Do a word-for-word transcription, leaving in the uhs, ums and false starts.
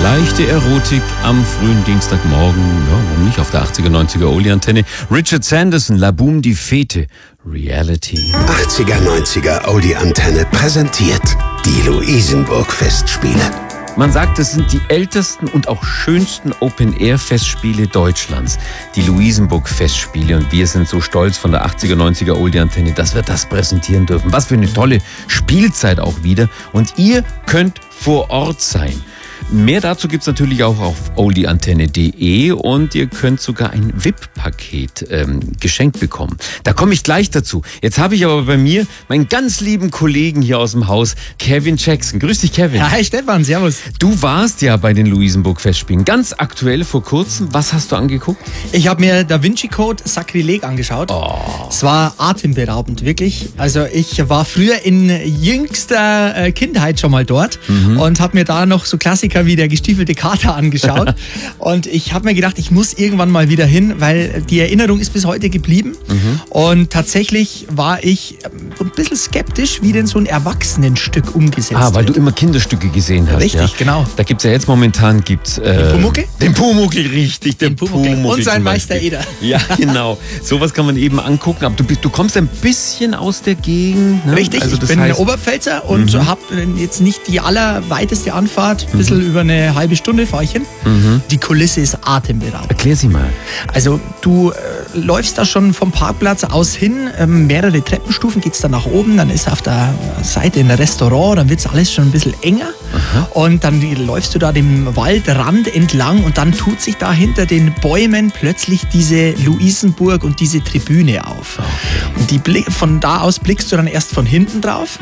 Leichte Erotik am frühen Dienstagmorgen, ja, warum nicht, auf der achtziger, neunziger Oldie-Antenne. Richard Sanderson, La Boom, die Fete, Reality. achtziger, neunziger Oldie-Antenne präsentiert die Luisenburg-Festspiele. Man sagt, es sind die ältesten und auch schönsten Open-Air-Festspiele Deutschlands. Die Luisenburg-Festspiele. Und wir sind so stolz von der achtziger, neunziger Oldie-Antenne, dass wir das präsentieren dürfen. Was für eine tolle Spielzeit auch wieder. Und ihr könnt vor Ort sein. Mehr dazu gibt's natürlich auch auf oldieantenne punkt de und ihr könnt sogar ein V I P-Paket ähm, geschenkt bekommen. Da komme ich gleich dazu. Jetzt habe ich aber bei mir meinen ganz lieben Kollegen hier aus dem Haus, Kevin Jackson. Grüß dich, Kevin. Ja, hi Stefan, servus. Du warst ja bei den Luisenburg-Festspielen ganz aktuell vor kurzem. Was hast du angeguckt? Ich habe mir Da Vinci Code Sakrileg angeschaut. Oh. Es war atemberaubend, wirklich. Also ich war früher in jüngster Kindheit schon mal dort mhm. und habe mir da noch so Klassiker wie Der gestiefelte Kater angeschaut. Und ich habe mir gedacht, ich muss irgendwann mal wieder hin, weil die Erinnerung ist bis heute geblieben. Mhm. Und tatsächlich war ich ein bisschen skeptisch, wie denn so ein Erwachsenenstück umgesetzt wird. Ah, weil wird. du immer Kinderstücke gesehen hast. Richtig, ja? genau. Da gibt es ja jetzt momentan gibt's, äh, den Pumuckl? Den Pumuckl, richtig. Den, den Pumuckl. Pumuckl und sein Meister Eder. Ja, genau. Sowas kann man eben angucken. Aber du, bist, du kommst ein bisschen aus der Gegend. Ne? Richtig, also ich das bin heißt, Oberpfälzer und mhm. habe jetzt nicht die allerweiteste Anfahrt. Ein bisschen mhm. über eine halbe Stunde fahre ich hin. Mhm. Die Kulisse ist atemberaubend. Erklär sie mal. Also du äh, läufst da schon vom Parkplatz aus hin, ähm, mehrere Treppenstufen, geht's dann nach oben, dann ist auf der Seite ein Restaurant, dann wird's alles schon ein bisschen enger. Aha. Und dann läufst du da dem Waldrand entlang und dann tut sich da hinter den Bäumen plötzlich diese Luisenburg und diese Tribüne auf. Okay. Und die Blick, von da aus blickst du dann erst von hinten drauf